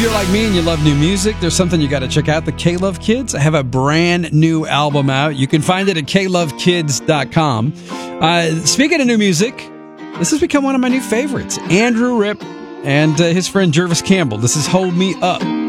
you're like me and you love new music, there's something you got to check out. The K-Love Kids have a brand new album out. You can find it at klovekids.com. Speaking of new music, this has become one of my new favorites. Andrew Ripp and his friend Jervis Campbell. This is Hold Me Up.